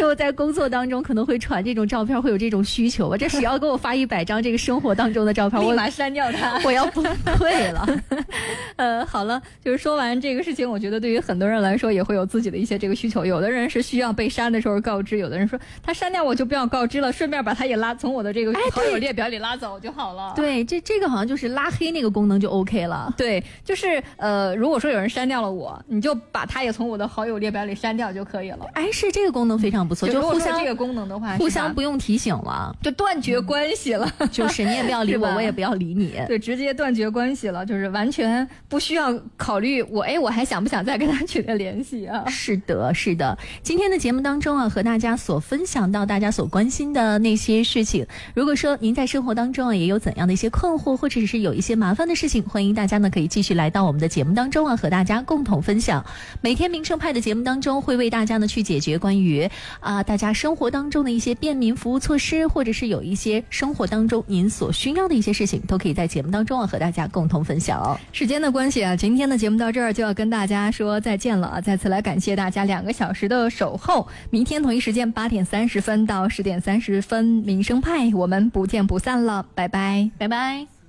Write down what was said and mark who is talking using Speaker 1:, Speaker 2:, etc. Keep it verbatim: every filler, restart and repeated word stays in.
Speaker 1: 以后在工作当中可能会传这种照片，会有这种需求吧？这谁要给我发一百张这个生活当中的照片，我
Speaker 2: 立马删掉它，
Speaker 1: 我要崩溃了。
Speaker 2: 呃，好了，就是说完这个事情，我觉得对于很多人来说也会有自己的一些这个需求。有的人是需要被删的时候告知，有的人说他删掉我就不要告知了，顺便把他也拉从我的这个好友列表里拉走就好了。
Speaker 1: 哎、对，这这个好像就是拉黑那个功能就 OK 了。
Speaker 2: 对，就是呃，如果说有人删掉了我，你就把他也从我的好友列表里删掉就可以了。
Speaker 1: 哎，是这个功能非常不错，就互相
Speaker 2: 这个功能的话，
Speaker 1: 互相不用提醒了，
Speaker 2: 就断绝关系了。
Speaker 1: 嗯、就是你也不要理我，我也不要理你，
Speaker 2: 对，直接断绝关系了，就是完全不需要考虑我哎，我还想不想再跟他取得联系啊？
Speaker 1: 是的，是的。今天的节目当中啊，和大家所分享到大家所关心的那些事情，如果说您在生活当中啊也有怎样的一些困惑，或者是有一些麻烦的事情，欢迎大家呢可以继续来到我们的节目当中啊，和大家共同分享。每天民生派的节目当中会为大家呢去解决关于啊、呃、大家生活当中的一些便民服务措施，或者是有一些生活当中您所需要的一些事情，都可以在节目当中啊和大家共同分享哦。
Speaker 2: 时间的关系啊，今天的节目到这儿就要跟大家说再见了啊！再次来感谢大家两个小时的守候，明天同一时间八点三十分到十点三十分，民生派我们不见不散了，拜拜，
Speaker 1: 拜拜。